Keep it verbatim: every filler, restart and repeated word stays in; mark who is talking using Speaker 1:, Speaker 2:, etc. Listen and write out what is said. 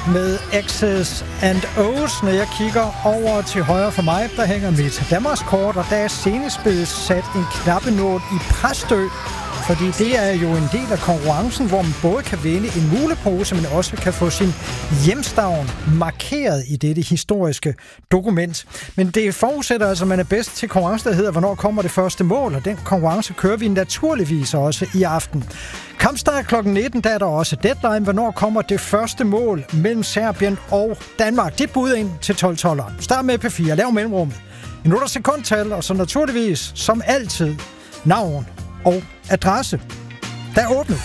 Speaker 1: med X's and O's. Når jeg kigger over til højre for mig, der hænger mit Danmarkskort, og der er senest blevet sat en knappenål i Præstø. Fordi det er jo en del af konkurrencen, hvor man både kan vinde en mulepose, men også kan få sin hjemstavn markeret i dette historiske dokument. Men det forudsætter altså, at man er bedst til konkurrence, der hedder, hvornår kommer det første mål, og den konkurrence kører vi naturligvis også i aften. Kampstart klokken nitten, der er der også deadline, hvornår kommer det første mål mellem Serbien og Danmark. Det bud ind til tolv tolveren. Start med P fire, lav mellemrummet. Minutter sekundtal, og så naturligvis, som altid, navn og adresse. Der er åbnet.